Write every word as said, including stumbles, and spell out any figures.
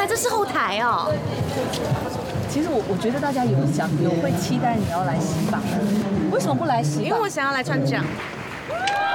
来这是后台哦。 其实我我觉得大家有想有会期待你要来洗吧？为什么不来洗吧？ 因为我想要来穿这样。